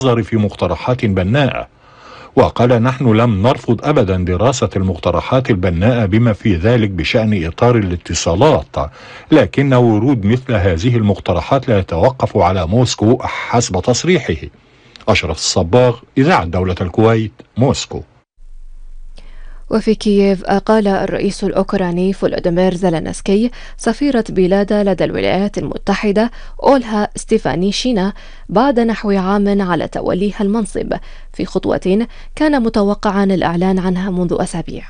في مقترحات بناءة. وقال: نحن لم نرفض أبدا دراسة المقترحات البناءة بما في ذلك بشأن إطار الاتصالات، لكن ورود مثل هذه المقترحات لا يتوقف على موسكو حسب تصريحه. أشرف الصباغ، إذاعة دولة الكويت، موسكو. وفي كييف قال الرئيس الأوكراني فولوديمير زيلينسكي سفيرة بلاده لدى الولايات المتحدة أولها ستيفانيشينا بعد نحو عام على توليها المنصب، في خطوة كان متوقعا الإعلان عنها منذ أسابيع.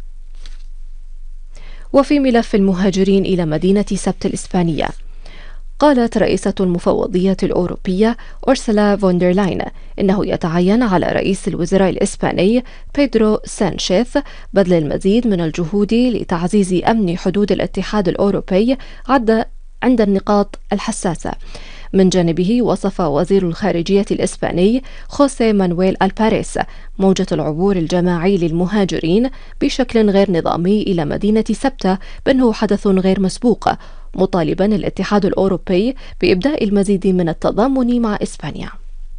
وفي ملف المهاجرين إلى مدينة سبت الإسبانية، قالت رئيسة المفوضية الأوروبية أورسولا فوندرلاين إنه يتعين على رئيس الوزراء الإسباني بيدرو سانشيز بذل المزيد من الجهود لتعزيز أمن حدود الاتحاد الأوروبي عند النقاط الحساسة. من جانبه، وصف وزير الخارجية الإسباني خوسيه مانويل الباريس موجة العبور الجماعي للمهاجرين بشكل غير نظامي إلى مدينة سبتة بأنه حدث غير مسبوق، مطالبا الاتحاد الأوروبي بإبداء المزيد من التضامن مع إسبانيا.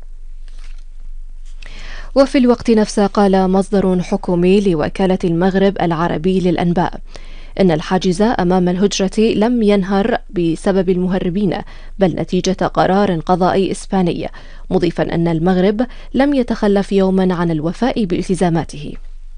وفي الوقت نفسه، قال مصدر حكومي لوكالة المغرب العربي للأنباء إن الحاجز أمام الهجرة لم ينهر بسبب المهربين، بل نتيجة قرار قضائي إسباني، مضيفا أن المغرب لم يتخلف يوما عن الوفاء بالتزاماته.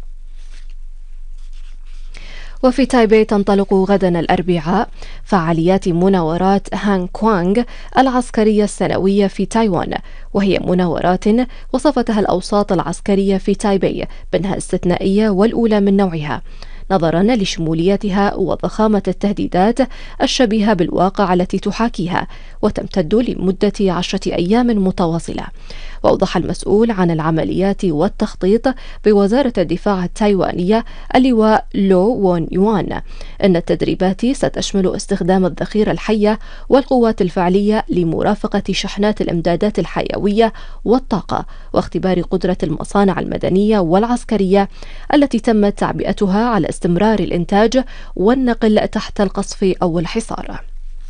وفي تايبي تنطلق غدا الأربعاء فعاليات مناورات هانغ كوانغ العسكرية السنوية في تايوان، وهي مناورات وصفتها الأوساط العسكرية في تايبي بأنها استثنائية والأولى من نوعها، نظرا لشموليتها وضخامة التهديدات الشبيهة بالواقع التي تحاكيها، وتمتد لمدة 10 أيام متواصلة. وأوضح المسؤول عن العمليات والتخطيط بوزارة الدفاع التايوانية اللواء لو وون يوان أن التدريبات ستشمل استخدام الذخيرة الحية والقوات الفعلية لمرافقة شحنات الإمدادات الحيوية والطاقة، واختبار قدرة المصانع المدنية والعسكرية التي تمت تعبئتها على استمرار الإنتاج والنقل تحت القصف أو الحصار.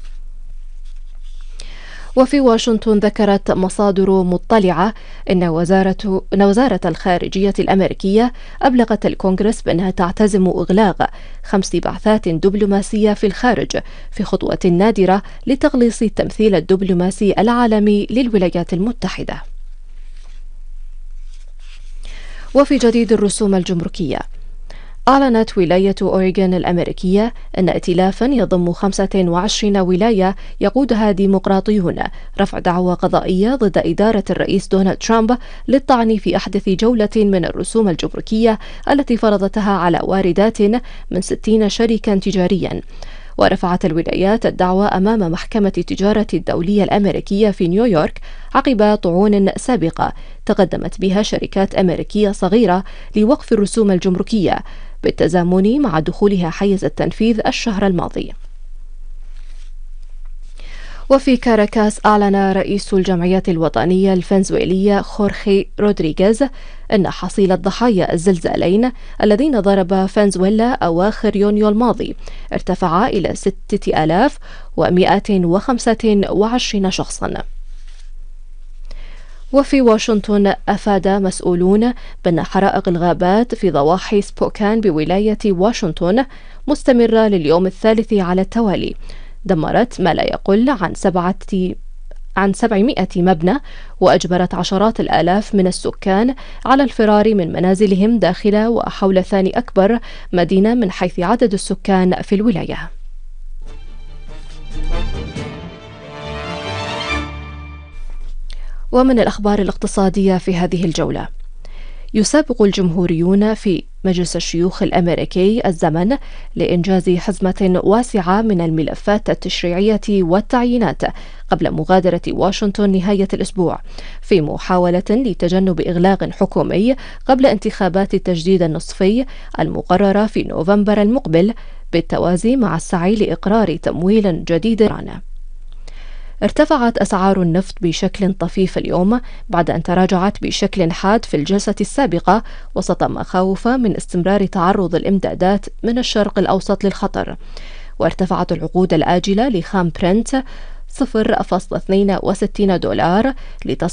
وفي واشنطن، ذكرت مصادر مطلعة أن وزارة الخارجية الأمريكية أبلغت الكونغرس بأنها تعتزم إغلاق 5 بعثات دبلوماسية في الخارج، في خطوة نادرة لتقليص التمثيل الدبلوماسي العالمي للولايات المتحدة. وفي جديد الرسوم الجمركية، أعلنت ولاية أوريغون الأمريكية أن ائتلافا يضم 25 ولاية يقودها ديمقراطيون رفع دعوى قضائية ضد إدارة الرئيس دونالد ترامب للطعن في أحدث جولة من الرسوم الجمركية التي فرضتها على واردات من 60 شركا تجاريا. ورفعت الولايات الدعوى أمام محكمة التجارة الدولية الأمريكية في نيويورك عقب طعون سابقة تقدمت بها شركات أمريكية صغيرة لوقف الرسوم الجمركية بالتزامن مع دخولها حيز التنفيذ الشهر الماضي. وفي كاراكاس، أعلن رئيس الجمعية الوطنية الفنزويلية خورخي رودريغيز أن حصيلة ضحايا الزلزالين الذين ضربا فنزويلا أواخر يونيو الماضي ارتفع إلى 6125 شخصا. وفي واشنطن، أفاد مسؤولون بأن حرائق الغابات في ضواحي سبوكان بولاية واشنطن مستمرة لليوم الثالث على التوالي، دمرت ما لا يقل عن 700 مبنى، وأجبرت عشرات الآلاف من السكان على الفرار من منازلهم داخل وحول ثاني أكبر مدينة من حيث عدد السكان في الولاية. ومن الأخبار الاقتصادية في هذه الجولة، يسابق الجمهوريون في مجلس الشيوخ الأمريكي الزمن لإنجاز حزمة واسعة من الملفات التشريعية والتعيينات قبل مغادرة واشنطن نهاية الأسبوع، في محاولة لتجنب إغلاق حكومي قبل انتخابات التجديد النصفي المقررة في نوفمبر المقبل، بالتوازي مع السعي لإقرار تمويل جديد. ارتفعت أسعار النفط بشكل طفيف اليوم بعد أن تراجعت بشكل حاد في الجلسة السابقة وسط مخاوف من استمرار تعرض الإمدادات من الشرق الأوسط للخطر. وارتفعت العقود الآجلة لخام برنت $0.62 لتصل